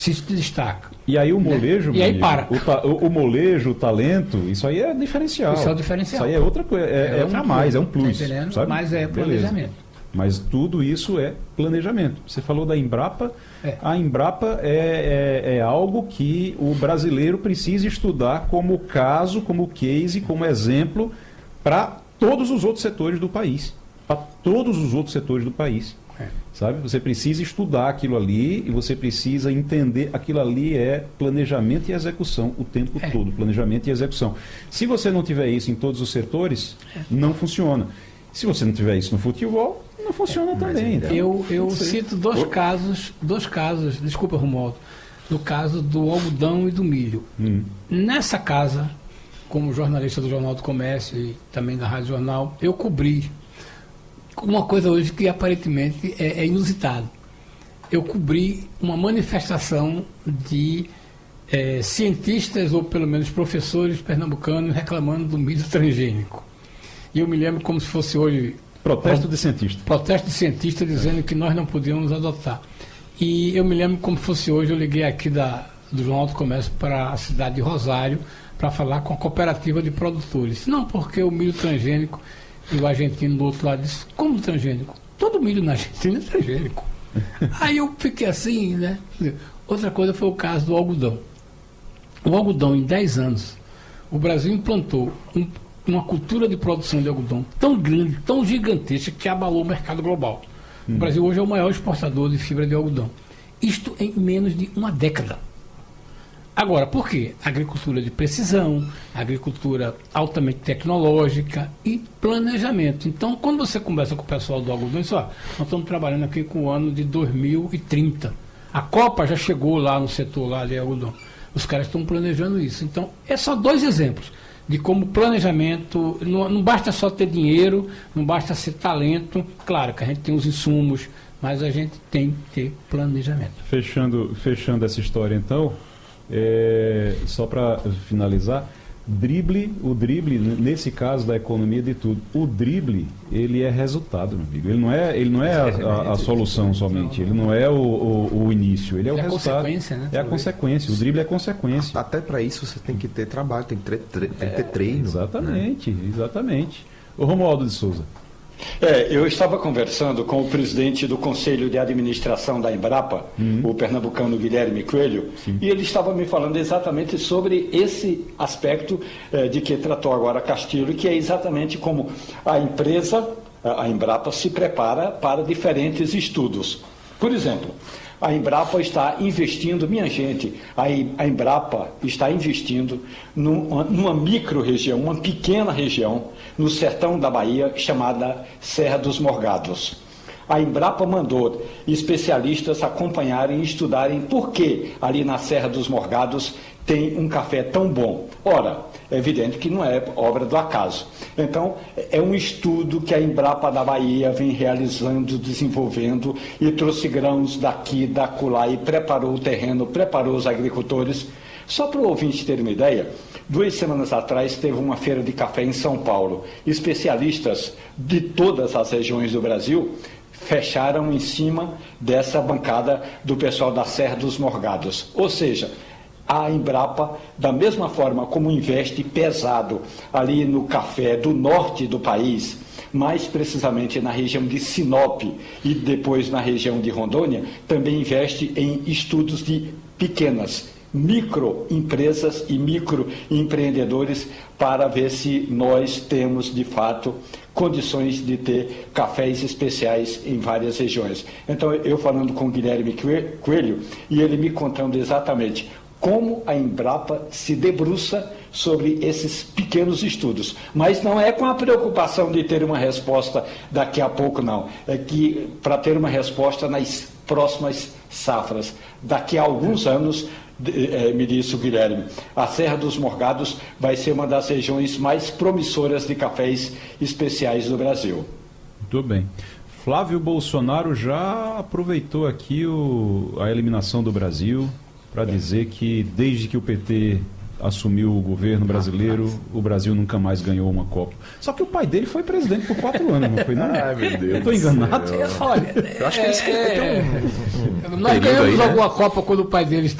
se destaca. E aí o molejo, e aí para. O molejo, o talento, isso aí é diferencial. Isso é o diferencial. Isso aí é outra coisa, é um a mais, é um plus. Tá, sabe? Mas é planejamento. Beleza. Mas tudo isso é planejamento. Você falou da Embrapa. A Embrapa é algo que o brasileiro precisa estudar como caso, como case, como exemplo para todos os outros setores do país. Para todos os outros setores do país. Sabe? Você precisa estudar aquilo ali e você precisa entender aquilo ali é planejamento e execução o tempo todo. Planejamento e execução. Se você não tiver isso em todos os setores, não funciona. Se você não tiver isso no futebol, não funciona também. Eu cito dois casos, desculpa, Romualdo, no caso do algodão e do milho. Nessa casa, como jornalista do Jornal do Comércio e também da Rádio Jornal, eu cobri uma coisa hoje que aparentemente é inusitada. Eu cobri uma manifestação de cientistas, ou pelo menos professores pernambucanos, reclamando do milho transgênico. E eu me lembro como se fosse hoje... Protesto de cientistas. Protesto de cientistas dizendo que nós não podíamos adotar. E eu me lembro como se fosse hoje, eu liguei aqui do Jornal do Comércio para a cidade de Rosário para falar com a cooperativa de produtores. Não, porque o milho transgênico... E o argentino do outro lado disse, como transgênico? Todo milho na Argentina é transgênico. Aí eu fiquei assim, né? Outra coisa foi o caso do algodão. O algodão, em 10 anos, o Brasil implantou uma cultura de produção de algodão tão grande, tão gigantesca, que abalou o mercado global. O Brasil hoje é o maior exportador de fibra de algodão. Isto em menos de uma década. Agora, por quê? Agricultura de precisão, agricultura altamente tecnológica e planejamento. Então, quando você conversa com o pessoal do algodão, diz, nós estamos trabalhando aqui com o ano de 2030. A Copa já chegou lá no setor lá de algodão. Os caras estão planejando isso. Então, é só 2 exemplos de como planejamento, não basta só ter dinheiro, não basta ser talento. Claro que a gente tem os insumos, mas a gente tem que ter planejamento. Fechando essa história, então... só para finalizar, o drible, nesse caso da economia de tudo, o drible, ele é resultado, meu amigo. Ele não é a solução somente, ele não é o início, ele é o resultado. Consequência, né? É a consequência, o drible é consequência. Até para isso você tem que ter trabalho, tem que ter treino. Exatamente, exatamente. O Romualdo de Souza. Eu estava conversando com o presidente do Conselho de Administração da Embrapa, o pernambucano Guilherme Coelho, e ele estava me falando exatamente sobre esse aspecto de que tratou agora Castilho, que é exatamente como a empresa, a Embrapa, se prepara para diferentes estudos. Por exemplo, a Embrapa está investindo, minha gente, a Embrapa está investindo numa micro-região, uma pequena região, no sertão da Bahia, chamada Serra dos Morgados. A Embrapa mandou especialistas acompanharem e estudarem por que ali na Serra dos Morgados tem um café tão bom. Ora, é evidente que não é obra do acaso. Então, é um estudo que a Embrapa da Bahia vem realizando, desenvolvendo, e trouxe grãos daqui, da acolá, e preparou o terreno, preparou os agricultores. Só para o ouvinte ter uma ideia, 2 semanas atrás teve uma feira de café em São Paulo. Especialistas de todas as regiões do Brasil fecharam em cima dessa bancada do pessoal da Serra dos Morgados. Ou seja, a Embrapa, da mesma forma como investe pesado ali no café do norte do país, mais precisamente na região de Sinop e depois na região de Rondônia, também investe em estudos de pequenas microempresas e microempreendedores para ver se nós temos, de fato, condições de ter cafés especiais em várias regiões. Então, eu falando com o Guilherme Coelho, e ele me contando exatamente como a Embrapa se debruça sobre esses pequenos estudos. Mas não é com a preocupação de ter uma resposta daqui a pouco, não. É que para ter uma resposta nas próximas safras. Daqui a alguns anos, me disse o Guilherme, a Serra dos Morgados vai ser uma das regiões mais promissoras de cafés especiais do Brasil. Muito bem. Flávio Bolsonaro já aproveitou aqui a eliminação do Brasil para dizer que desde que o PT assumiu o governo brasileiro, o Brasil nunca mais ganhou uma Copa. Só que o pai dele foi presidente por 4 anos, não foi não? Ai, meu Deus. Eu estou enganado? Olha, Eu acho que eles querem ter nós ganhamos alguma Copa quando o pai dele